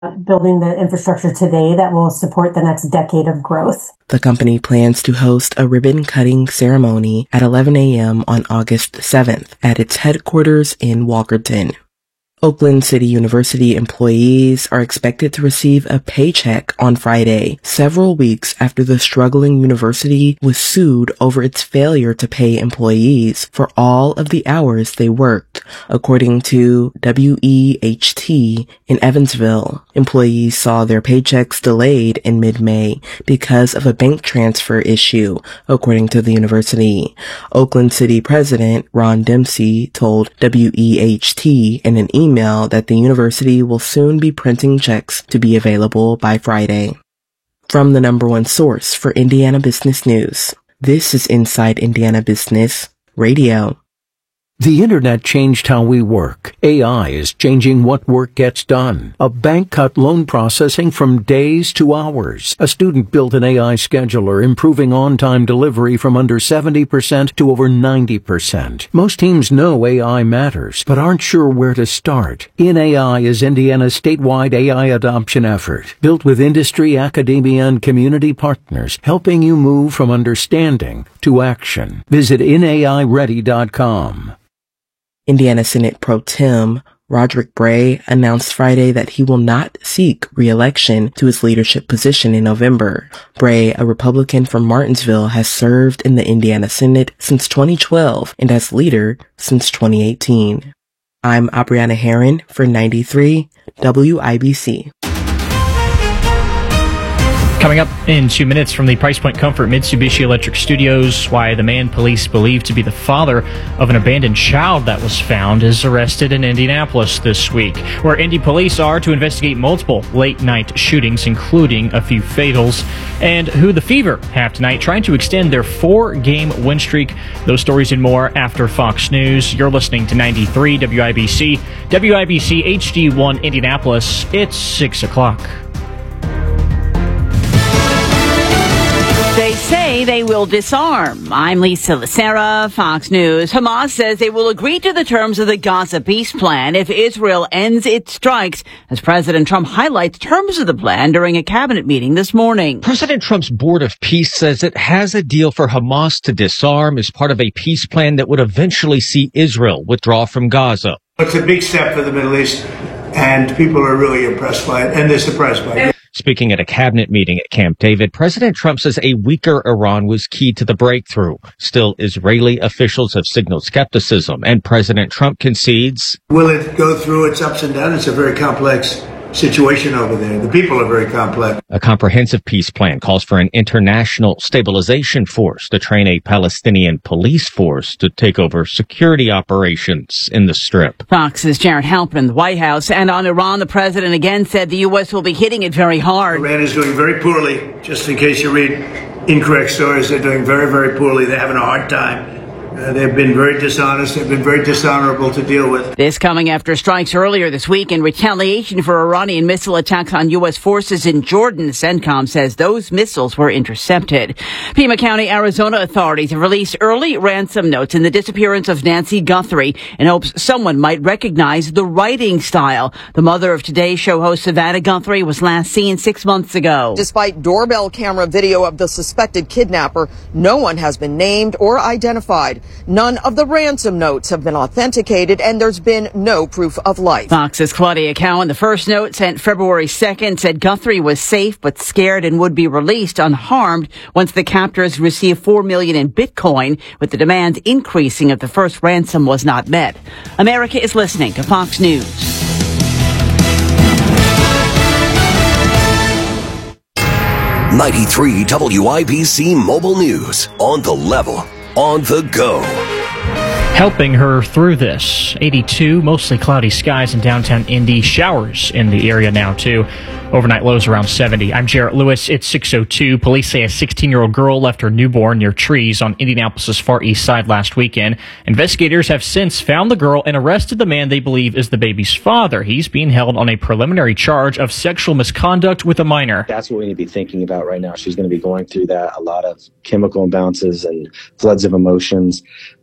building the infrastructure today that will support the next decade of growth. The company plans to host a ribbon-cutting ceremony at 11 a.m. on August 7th at its headquarters in Walkerton. Oakland City University employees are expected to receive a paycheck on Friday, several weeks after the struggling university was sued over its failure to pay employees for all of the hours they worked. According to WEHT in Evansville, employees saw their paychecks delayed in mid-May because of a bank transfer issue, according to the university. Oakland City President Ron Dempsey told WEHT in an email that the university will soon be printing checks to be available by Friday. From the #1 source for Indiana business news, this is Inside Indiana Business Radio. The internet changed how we work. AI is changing what work gets done. A bank cut loan processing from days to hours. A student built an AI scheduler, improving on-time delivery from under 70% to over 90%. Most teams know AI matters, but aren't sure where to start. InAI is Indiana's statewide AI adoption effort, built with industry, academia, and community partners, helping you move from understanding to action. Visit inaiready.com. Indiana Senate Pro Tem Roderick Bray announced Friday that he will not seek re-election to his leadership position in November. Bray, a Republican from Martinsville, has served in the Indiana Senate since 2012 and as leader since 2018. I'm Abriana Herron for 93 WIBC. Coming up in 2 minutes from the Price Point Comfort Mitsubishi Electric Studios, why the man police believe to be the father of an abandoned child that was found is arrested in Indianapolis this week, where Indy police are to investigate multiple late-night shootings, including a few fatals, and who the Fever have tonight trying to extend their 4-game win streak. Those stories and more after Fox News. You're listening to 93 WIBC, WIBC HD1 Indianapolis. It's 6 o'clock. They say they will disarm. I'm Lisa Lacera, Fox News. Hamas says they will agree to the terms of the Gaza peace plan if Israel ends its strikes, as President Trump highlights terms of the plan during a cabinet meeting this morning. President Trump's Board of Peace says it has a deal for Hamas to disarm as part of a peace plan that would eventually see Israel withdraw from Gaza. It's a big step for the Middle East, and people are really impressed by it, and they're surprised by it. Speaking at a cabinet meeting at Camp David, President Trump says a weaker Iran was key to the breakthrough. Still, Israeli officials have signaled skepticism, and President Trump concedes. Will it go through its ups and downs? It's a very complex situation over there. The people are very complex. A comprehensive peace plan calls for an international stabilization force to train a Palestinian police force to take over security operations in the Strip. Fox's Jared Halpern in the White House. And on Iran, the president again said the U.S. will be hitting it very hard. Iran is doing very poorly. Just in case you read incorrect stories, they're doing very, very poorly. They're having a hard time. They've been very dishonest. They've been very dishonorable to deal with. This coming after strikes earlier this week in retaliation for Iranian missile attacks on U.S. forces in Jordan. CENTCOM says those missiles were intercepted. Pima County, Arizona authorities have released early ransom notes in the disappearance of Nancy Guthrie in hopes someone might recognize the writing style. The mother of Today Show host Savannah Guthrie was last seen 6 months ago. Despite doorbell camera video of the suspected kidnapper, no one has been named or identified. None of the ransom notes have been authenticated, and there's been no proof of life. Fox's Claudia Cowan, the first note sent February 2nd, said Guthrie was safe but scared and would be released unharmed once the captors received $4 million in Bitcoin, with the demands increasing if the first ransom was not met. America is listening to Fox News. '93 WIBC Mobile News. On the level. On the go. Helping her through this, 82, mostly cloudy skies in downtown Indy. Showers in the area now, too. Overnight lows around 70. I'm Jarrett Lewis. It's 6:02. Police say a 16-year-old girl left her newborn near trees on Indianapolis' far east side last weekend. Investigators have since found the girl and arrested the man they believe is the baby's father. He's being held on a preliminary charge of sexual misconduct with a minor. That's what we need to be thinking about right now. She's going to be going through that, a lot of chemical imbalances and floods of emotions.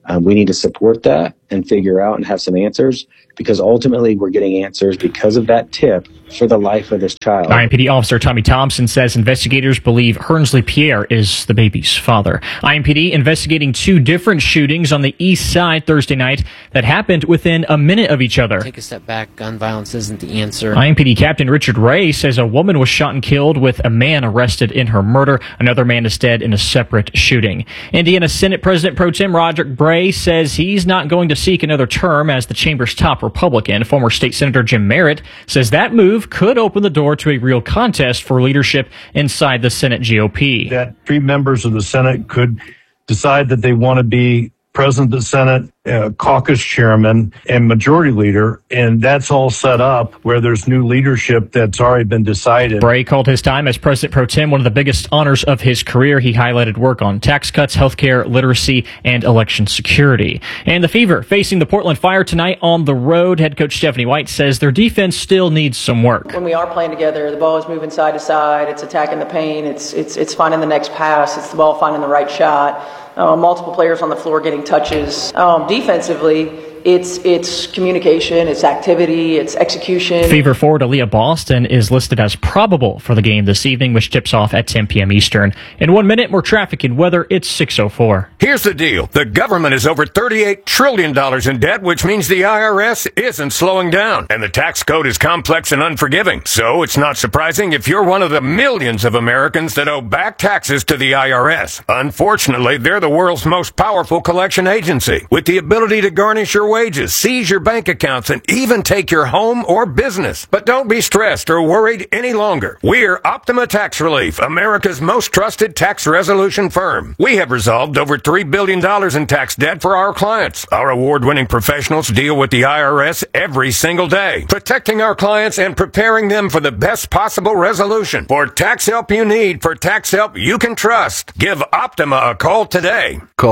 We need to support that and figure out and have some answers, because ultimately we're getting answers because of that tip for the life of this child. IMPD Officer Tommy Thompson says investigators believe Hernsley Pierre is the baby's father. IMPD investigating 2 different shootings on the east side Thursday night that happened within a minute of each other. Take a step back. Gun violence isn't the answer. IMPD Captain Richard Ray says a woman was shot and killed with a man arrested in her murder. Another man is dead in a separate shooting. Indiana Senate President Pro Tem Roderick Bray says he's not going to seek another term as the chamber's top Republican. Former State Senator Jim Merritt says that move could open the door to a real contest for leadership inside the Senate GOP. That 3 members of the Senate could decide that they want to be President of the Senate, caucus chairman, and majority leader, and that's all set up where there's new leadership that's already been decided. Bray called his time as President Pro Tem one of the biggest honors of his career. He highlighted work on tax cuts, healthcare, literacy, and election security. And the Fever facing the Portland Fire tonight on the road. Head coach Stephanie White says their defense still needs some work. When we are playing together, the ball is moving side to side. It's attacking the paint. It's finding the next pass. It's the ball finding the right shot. Multiple players on the floor getting touches. Defensively, it's communication, it's activity, it's execution. Fever forward Aaliyah Boston is listed as probable for the game this evening, which tips off at 10 p.m. Eastern. In 1 minute, more traffic and weather. It's 6:04. Here's the deal. The government is over $38 trillion in debt, which means the IRS isn't slowing down. And the tax code is complex and unforgiving. So it's not surprising if you're one of the millions of Americans that owe back taxes to the IRS. Unfortunately, they're the world's most powerful collection agency, with the ability to garnish your wages, seize your bank accounts, and even take your home or business. But don't be stressed or worried any longer. We're Optima Tax Relief, America's most trusted tax resolution firm. We have resolved over $3 billion in tax debt for our clients. Our award-winning professionals deal with the IRS every single day, protecting our clients and preparing them for the best possible resolution. For tax help you need, for tax help you can trust, give Optima a call today. Call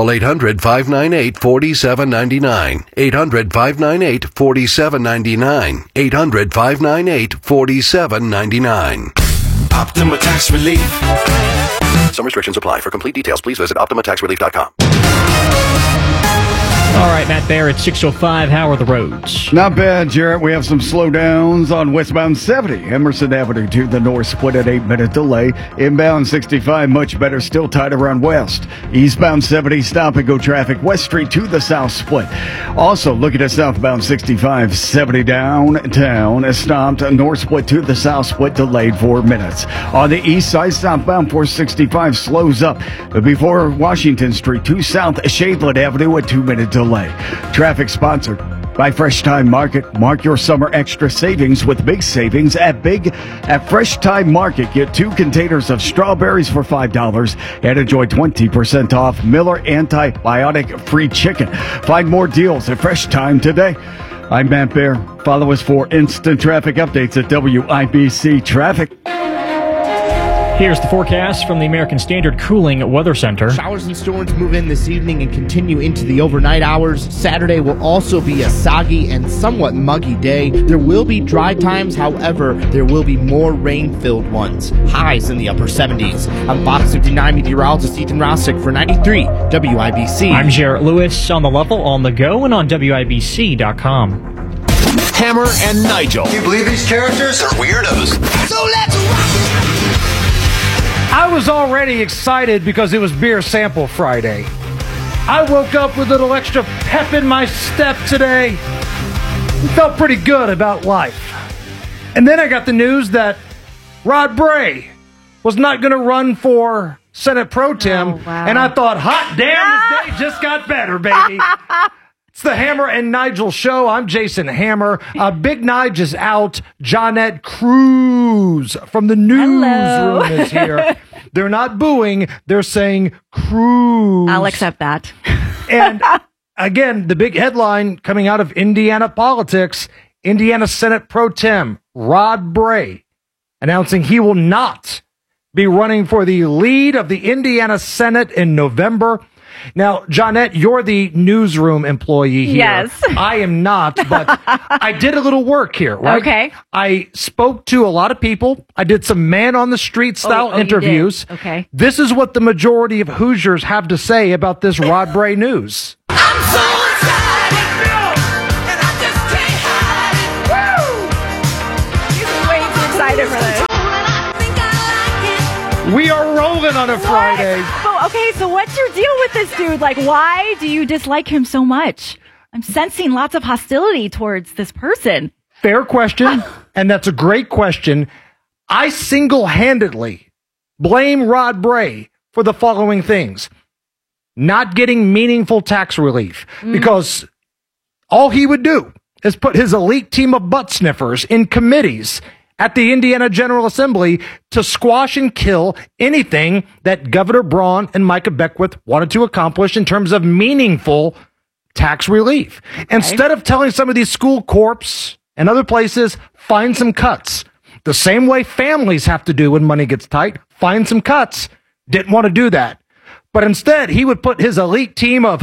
800-598-4799. 800-598-4799. 800-598-4799. Optima Tax Relief. Some restrictions apply. For complete details, please visit OptimaTaxRelief.com. All right, Matt Bear at 6:05. How are the roads? Not bad, Jarrett. We have some slowdowns on westbound 70. Emerson Avenue to the north split at 8-minute delay. Inbound 65, much better, still tight around west. Eastbound 70, stop and go traffic. West Street to the south split. Also, looking at southbound 65, 70 downtown, stopped. North split to the south split, delayed 4 minutes. On the east side, southbound 465 slows up before Washington Street to south Shadeland Avenue, a 2-minute delay. Traffic sponsored by Fresh Time Market. Mark your summer extra savings with big savings at Fresh Time Market. Get 2 containers of strawberries for $5 and enjoy 20% off Miller Antibiotic Free Chicken. Find more deals at Fresh Time today. I'm Matt Bear. Follow us for instant traffic updates at WIBC Traffic. Here's the forecast from the American Standard Cooling Weather Center. Showers and storms move in this evening and continue into the overnight hours. Saturday will also be a soggy and somewhat muggy day. There will be dry times, however, there will be more rain-filled ones. Highs in the upper 70s. I'm Fox 59 meteorologist Ethan Rossick for 93 WIBC. I'm Jarrett Lewis on the level, on the go, and on WIBC.com. Hammer and Nigel. Do you believe these characters are weirdos? So let's rock! I was already excited because it was Beer Sample Friday. I woke up with a little extra pep in my step today. Felt pretty good about life. And then I got the news that Rod Bray was not going to run for Senate Pro Tem. Oh, wow. And I thought, hot damn, this day just got better, baby. It's the Hammer and Nigel show. I'm Jason Hammer. Big Nige is out. Johnette Cruz from the newsroom is here. They're not booing. They're saying Cruz. I'll accept that. And again, the big headline coming out of Indiana politics, Indiana Senate Pro Tem Rod Bray announcing he will not be running for the lead of the Indiana Senate in November. Now, Johnette, you're the newsroom employee here. Yes. I am not, but I did a little work here, right? Okay. I spoke to a lot of people. I did some man-on-the-street style interviews. Okay. This is what the majority of Hoosiers have to say about this Rod Bray news. I'm I'm so excited, and I just can't hide it. He's way too excited for this. We are rolling on a Friday. But, okay, so what's your deal with this dude? Like, why do you dislike him so much? I'm sensing lots of hostility towards this person. Fair question, and that's a great question. I single-handedly blame Rod Bray for the following things. Not getting meaningful tax relief, because all he would do is put his elite team of butt sniffers in committees at the Indiana General Assembly to squash and kill anything that Governor Braun and Micah Beckwith wanted to accomplish in terms of meaningful tax relief. Okay. Instead of telling some of these school corps and other places, find some cuts. The same way families have to do when money gets tight, find some cuts. Didn't want to do that. But instead, he would put his elite team of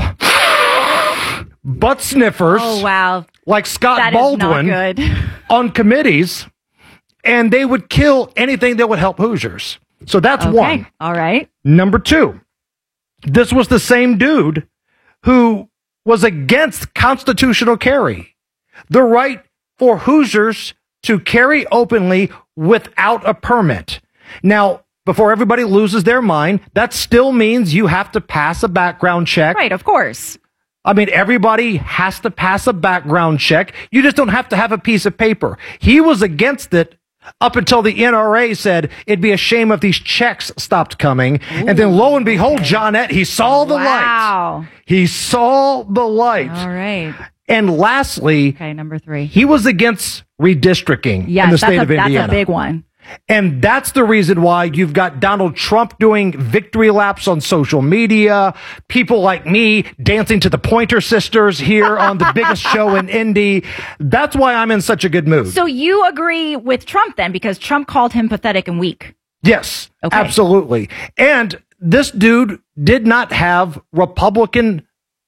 butt sniffers, like Scott Baldwin, on committees, and they would kill anything that would help Hoosiers. So that's one. All right. Number two, this was the same dude who was against constitutional carry, the right for Hoosiers to carry openly without a permit. Now, before everybody loses their mind, that still means you have to pass a background check. Right, of course. I mean, everybody has to pass a background check. You just don't have to have a piece of paper. He was against it up until the NRA said it'd be a shame if these checks stopped coming. Ooh, and then lo and behold, Johnette, he saw the light. He saw the light. All right. And lastly, number three, he was against redistricting in the state of Indiana. That's a big one. And that's the reason why you've got Donald Trump doing victory laps on social media, people like me dancing to the Pointer Sisters here on the biggest show in Indy. That's why I'm in such a good mood. So you agree with Trump then, because Trump called him pathetic and weak? Yes, absolutely. And this dude did not have Republican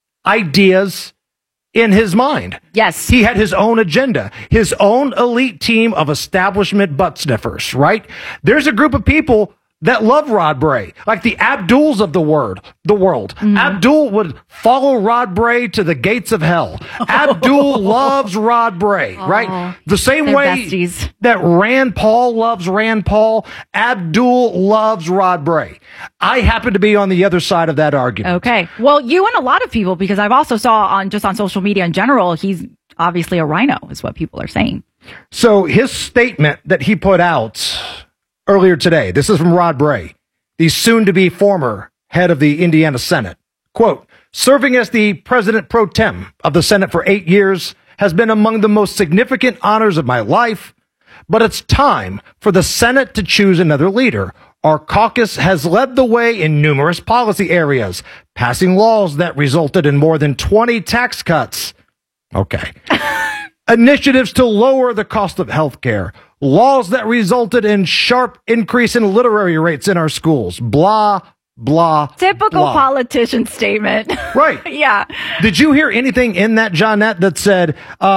ideas in his mind. Yes. He had his own agenda, his own elite team of establishment butt sniffers, right? There's a group of people that love Rod Bray, like the Abduls of the world. Abdul would follow Rod Bray to the gates of hell. Abdul loves Rod Bray, right? The same way that Rand Paul loves Rand Paul, Abdul loves Rod Bray. I happen to be on the other side of that argument. Okay. Well, you and a lot of people, because I've also saw on social media in general, he's obviously a rhino, is what people are saying. So his statement that he put out earlier today, this is from Rod Bray, the soon-to-be former head of the Indiana Senate. Quote, serving as the president pro tem of the Senate for 8 years has been among the most significant honors of my life, but it's time for the Senate to choose another leader. Our caucus has led the way in numerous policy areas, passing laws that resulted in more than 20 tax cuts. Okay. Initiatives to lower the cost of health care, laws that resulted in sharp increase in literary rates in our schools, blah, blah, typical blah. Politician statement. Right. Yeah. Did you hear anything in that, Johnette, that said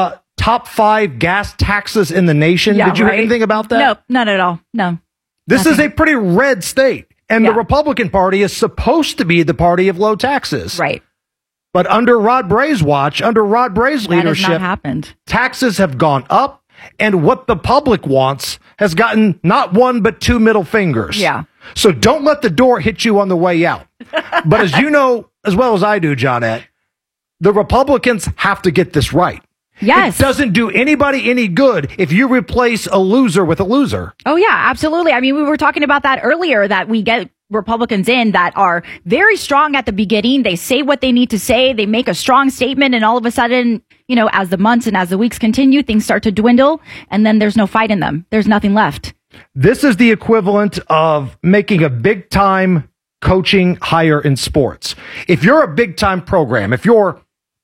top 5 gas taxes in the nation? Yeah, Did you hear anything about that? No, none at all. No. This is a pretty red state, and the Republican Party is supposed to be the party of low taxes. Right. But under Rod Bray's watch, under Rod Bray's leadership, has not happened. Taxes have gone up, and what the public wants has gotten not one but 2 middle fingers. Yeah. So don't let the door hit you on the way out. But as you know, as well as I do, Johnette, the Republicans have to get this right. Yes. It doesn't do anybody any good if you replace a loser with a loser. Oh, yeah, absolutely. I mean, we were talking about that earlier, that we get Republicans in that are very strong at the beginning. They say what they need to say. They make a strong statement. And all of a sudden, you know, as the months and as the weeks continue, things start to dwindle. And then there's no fight in them. There's nothing left. This is the equivalent of making a big time coaching hire in sports. If you're a big time program, if you're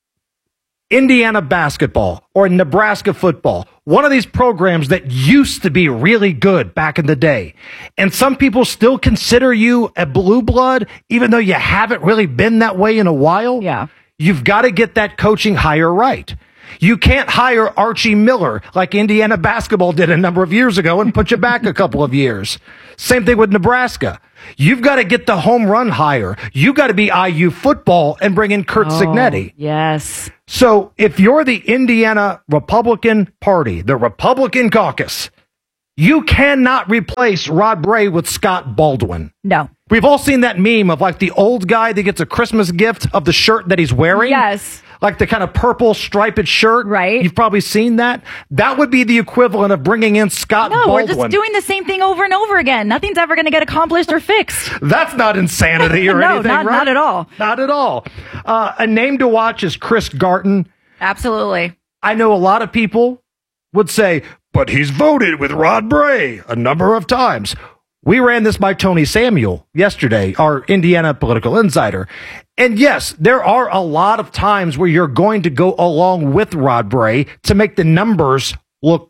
Indiana basketball or Nebraska football, one of these programs that used to be really good back in the day, and some people still consider you a blue blood, even though you haven't really been that way in a while. Yeah. You've got to get that coaching hire right. You can't hire Archie Miller like Indiana basketball did a number of years ago and put you back a couple of years. Same thing with Nebraska. You've got to get the home run hire. You got to be IU football and bring in Kurt Signetti. Yes. So if you're the Indiana Republican Party, the Republican caucus, you cannot replace Rod Bray with Scott Baldwin. No. We've all seen that meme of like the old guy that gets a Christmas gift of the shirt that he's wearing. Yes. Like the kind of purple striped shirt. Right. You've probably seen that. That would be the equivalent of bringing in Scott Baldwin. We're just doing the same thing over and over again. Nothing's ever going to get accomplished or fixed. That's not insanity or anything, right? Not at all. Not at all. A name to watch is Chris Garton. Absolutely. I know a lot of people would say, but he's voted with Rod Bray a number of times. We ran this by Tony Samuel yesterday, our Indiana political insider. And yes, there are a lot of times where you're going to go along with Rod Bray to make the numbers look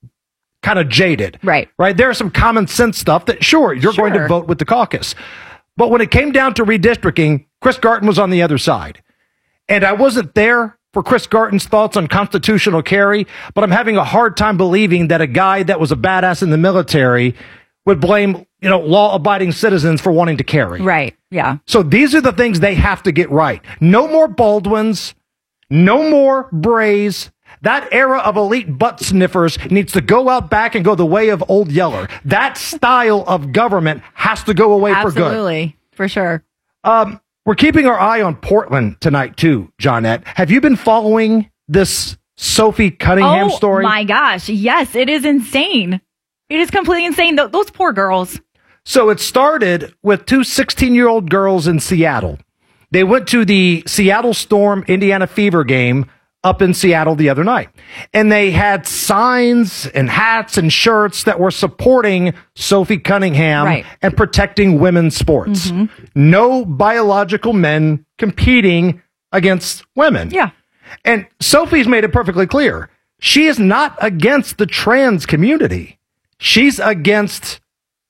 kind of jaded. Right. Right. There are some common sense stuff that, sure, you're going to vote with the caucus. But when it came down to redistricting, Chris Garton was on the other side. And I wasn't there for Chris Garton's thoughts on constitutional carry, but I'm having a hard time believing that a guy that was a badass in the military would blame, law-abiding citizens for wanting to carry. Right, yeah. So these are the things they have to get right. No more Baldwins, no more Brays. That era of elite butt sniffers needs to go out back and go the way of Old Yeller. That style of government has to go away for good. Absolutely, for sure. We're keeping our eye on Portland tonight, too, Johnette. Have you been following this Sophie Cunningham story? Oh, my gosh. Yes, it is insane. It is completely insane. Those poor girls. So it started with two 16-year-old girls in Seattle. They went to the Seattle Storm Indiana Fever game up in Seattle the other night. And they had signs and hats and shirts that were supporting Sophie Cunningham and protecting women's sports. Mm-hmm. No biological men competing against women. Yeah. And Sophie's made it perfectly clear. She is not against the trans community. She's against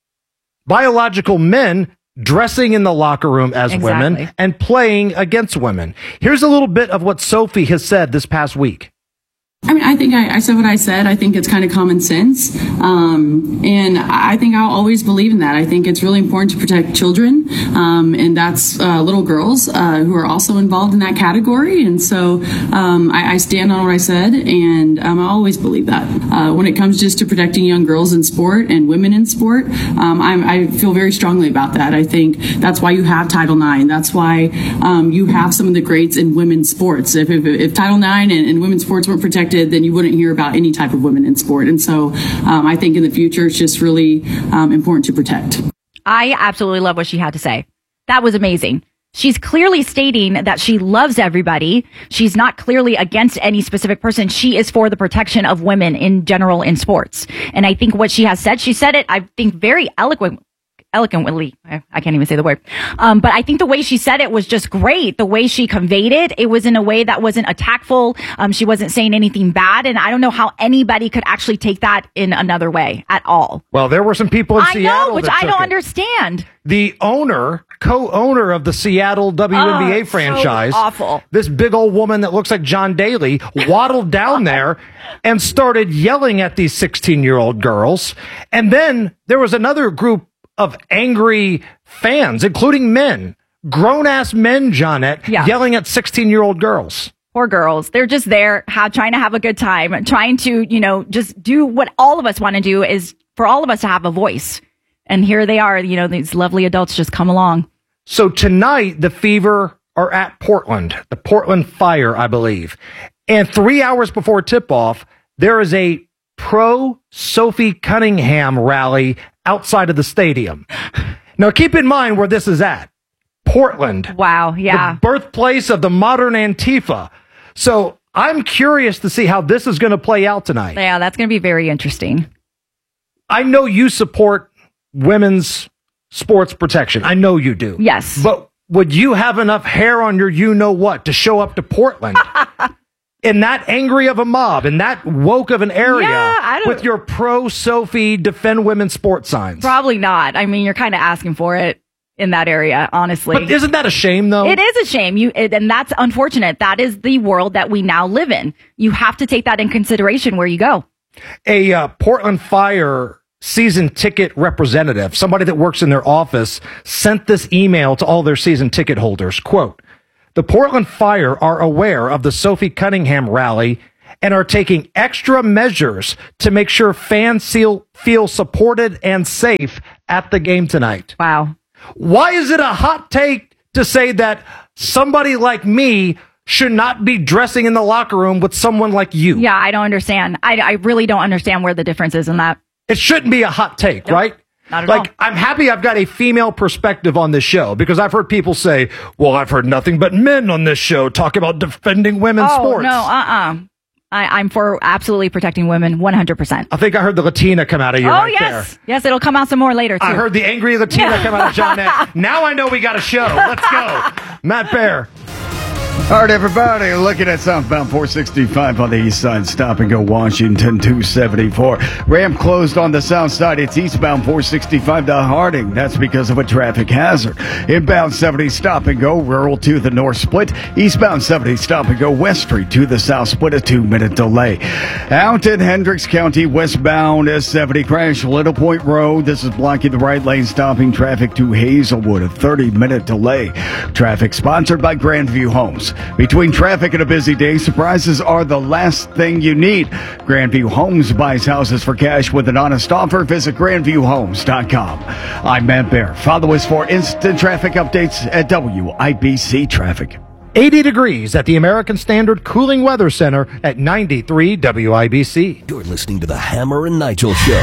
biological men dressing in the locker room as women and playing against women. Here's a little bit of what Sophie has said this past week. I mean, I think I said what I said. I think it's kind of common sense. And I think I'll always believe in that. I think it's really important to protect children. And that's little girls who are also involved in that category. And so I stand on what I said, and I always believe that. When it comes just to protecting young girls in sport and women in sport, I feel very strongly about that. I think that's why you have Title IX. That's why you have some of the greats in women's sports. If Title IX and women's sports weren't protected, then you wouldn't hear about any type of women in sport. And so I think in the future, it's just really important to protect. I absolutely love what she had to say. That was amazing. She's clearly stating that she loves everybody. She's not clearly against any specific person. She is for the protection of women in general in sports. And I think what she has said, she said it, I think, very eloquently. I can't even say the word. But I think the way she said it was just great. The way she conveyed it, it was in a way that wasn't attackful. She wasn't saying anything bad. And I don't know how anybody could actually take that in another way at all. Well, there were some people in Seattle which I don't understand. The co-owner of the Seattle WNBA franchise, so awful. This big old woman that looks like John Daly, waddled down there and started yelling at these 16-year-old girls. And then there was another group of angry fans, including men, grown-ass men, Johnette, yelling at 16-year-old girls. Poor girls. They're just there trying to have a good time, trying to, just do what all of us want to do is for all of us to have a voice. And here they are, these lovely adults just come along. So tonight, the Fever are at Portland, the Portland Fire, I believe. And 3 hours before tip-off, there is a pro-Sophie Cunningham rally outside of the stadium. Now, keep in mind where this is at. Portland. Wow, yeah. The birthplace of the modern Antifa. So I'm curious to see how this is going to play out tonight. Yeah, that's going to be very interesting. I know you support women's sports protection. I know you do. Yes. But would you have enough hair on your you-know-what to show up to Portland in that angry of a mob, in that woke of an area with your pro-Sophie defend women's sports signs? Probably not. I mean, you're kind of asking for it. in that area, honestly. But isn't that a shame, though? It is a shame. And that's unfortunate. That is the world that we now live in. You have to take that in consideration where you go. A Portland Fire season ticket representative, somebody that works in their office, sent this email to all their season ticket holders. Quote, "The Portland Fire are aware of the Sophie Cunningham rally and are taking extra measures to make sure fans feel supported and safe at the game tonight." Wow. Why is it a hot take to say that somebody like me should not be dressing in the locker room with someone like you? Yeah, I don't understand. I really don't understand where the difference is in that. It shouldn't be a hot take, right? Not at all. Like, I'm happy I've got a female perspective on this show, because I've heard people say, well, I've heard nothing but men on this show talk about defending women's sports. No, I'm for absolutely protecting women 100%. I think I heard the Latina come out of you right there. Yes, it'll come out some more later, too. I heard the angry Latina come out of Johnette. Now I know we got a show. Let's go. Matt Bear. All right, everybody, looking at southbound 465 on the east side, stop and go Washington 274. Ramp closed on the south side. It's eastbound 465 to Harding. That's because of a traffic hazard. Inbound 70 stop and go rural to the north split. Eastbound 70 stop and go West Street to the south split, a 2-minute delay. Out in Hendricks County, westbound S70 crash, Little Point Road. This is blocking the right lane, stopping traffic to Hazelwood, a 30-minute delay. Traffic sponsored by Grandview Homes. Between traffic and a busy day, surprises are the last thing you need. Grandview Homes buys houses for cash with an honest offer. Visit grandviewhomes.com. I'm Matt Bear. Follow us for instant traffic updates at WIBC Traffic. 80 degrees at the American Standard Cooling Weather Center at 93 WIBC. You're listening to the Hammer and Nigel Show.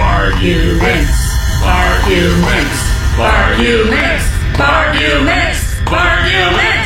Arguments. Arguments. Arguments. Arguments. Arguments.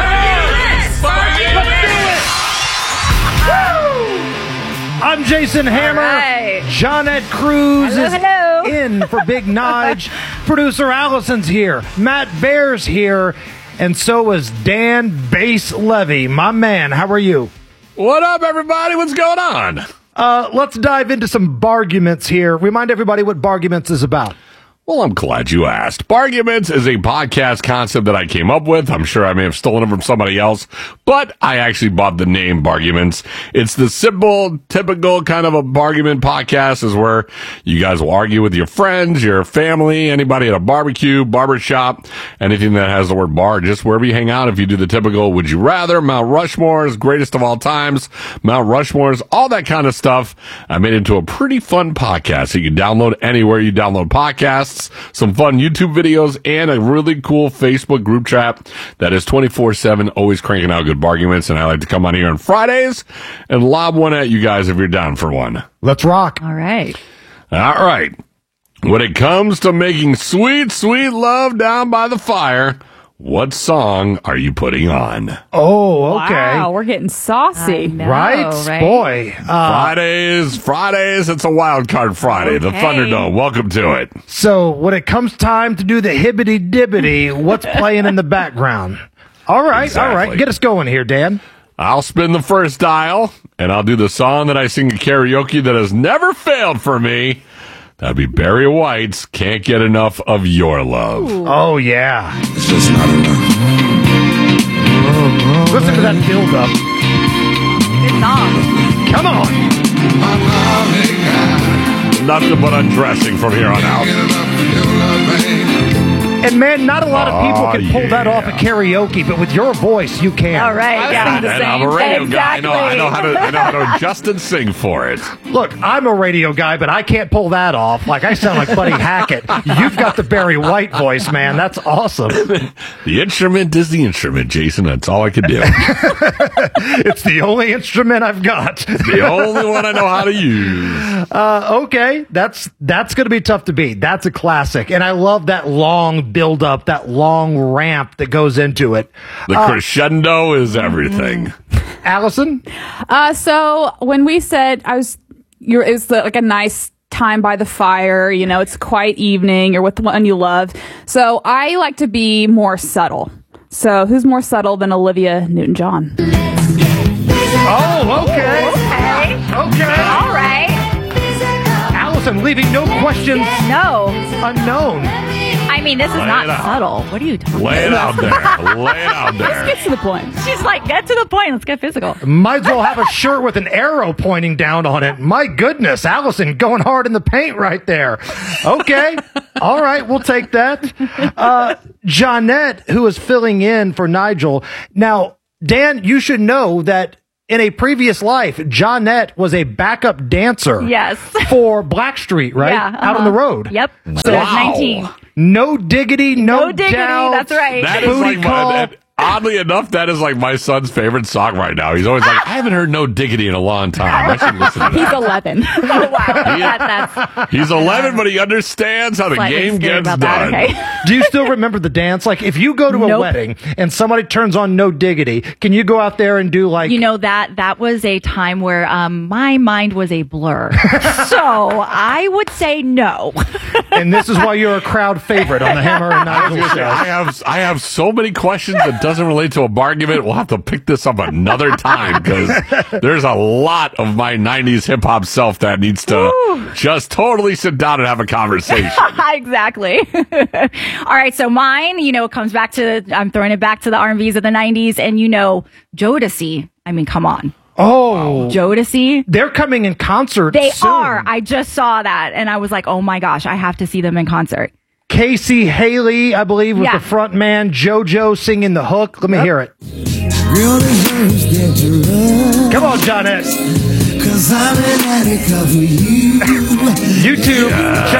I'm Jason Hammer. Right. Johnette Cruz is hello. in for Big Nige. Producer Allison's here. Matt Bear's here. And so is Dan Bass Levy. My man, how are you? What up, everybody? What's going on? Let's dive into some Barguments here. Remind everybody what Barguments is about. Well, I'm glad you asked. Barguments is a podcast concept that I came up with. I'm sure I may have stolen it from somebody else, but I actually bought the name Barguments. It's the simple, typical kind of a Bargument podcast, is where you guys will argue with your friends, your family, anybody at a barbecue, barbershop, anything that has the word bar, just wherever you hang out. If you do the typical Would You Rather, Mount Rushmore's greatest of all times, Mount Rushmore's, all that kind of stuff, I made into a pretty fun podcast. So you can download anywhere you download podcasts. Some fun YouTube videos, and a really cool Facebook group chat that is 24/7, always cranking out good arguments. And I like to come on here on Fridays and lob one at you guys if you're down for one. Let's rock. All right. All right. When it comes to making sweet, sweet love down by the fire, what song are you putting on? Oh, okay. Wow, we're getting saucy. Right? Boy. Fridays, it's a wild card Friday. The Thunderdome. Welcome to it. So when it comes time to do the hibbity-dibbity, what's playing in the background? All right, Exactly. all right. Get us going here, Dan. I'll spin the first dial, and I'll do the song that I sing at karaoke that has never failed for me. That'd be Barry White's Can't Get Enough of Your Love. Ooh. Oh, yeah. It's just not enough. Listen to that build-up. Good song. Come on. Nothing but undressing from here on out. And, man, not a lot of people can pull that off at karaoke, but with your voice, you can. All right. Yeah. And I'm a radio guy. I know how to adjust and sing for it. Look, I'm a radio guy, but I can't pull that off. Like, I sound like Buddy Hackett. You've got the Barry White voice, man. That's awesome. The instrument is the instrument, Jason. That's all I can do. It's the only instrument I've got. It's the only one I know how to use. Okay. That's going to be tough to beat. That's a classic. And I love that long build up, that long ramp that goes into it. The crescendo is everything. Allison? So when we said it's like a nice time by the fire, you know, it's a quiet evening, you're with the one you love. So I like to be more subtle. So who's more subtle than Olivia Newton-John? Oh, okay. Okay. Okay. All right. Allison leaving no questions unknown. I mean, this is not subtle. What are you talking about? Lay it out there. Lay it out there. Let's get to the point. She's like, get to the point. Let's get physical. Might as well have a shirt with an arrow pointing down on it. My goodness, Allison going hard in the paint right there. Okay. All right, we'll take that. Jeanette, who is filling in for Nigel. Now, Dan, you should know that in a previous life, Jeanette was a backup dancer. Yes. For Blackstreet, right? Yeah, Out on the road. Yep. So Wow. 19. No diggity, no diggity, doubt. that's right. That is like oddly enough, that is like my son's favorite song right now. He's always like, I haven't heard No Diggity in a long time. I should listen to that. He's 11. Oh, wow. He's 11, but he understands how the Slightly game scared gets about done. that, okay? Do you still remember the dance? Like, if you go to a wedding and somebody turns on No Diggity, can you go out there and do like... You know, that was a time where my mind was a blur. So I would say no. And this is why you're a crowd favorite on the Hammer and Nigel show. I have so many questions that doesn't relate to a argument. We'll have to pick this up another time because there's a lot of my 90s hip hop self that needs to just totally sit down and have a conversation. Exactly. All right. So mine, comes back to, I'm throwing it back to the R&Bs of the 90s and, Jodeci. I mean, come on. Oh. Jodeci. They're coming in concert They soon. are. I just saw that and I was like, oh my gosh, I have to see them in concert. Casey Haley, I believe, was the front man. JoJo singing the hook. Let me hear it. Come on, Johnette. 'Cause I'm an addict of you. YouTube, check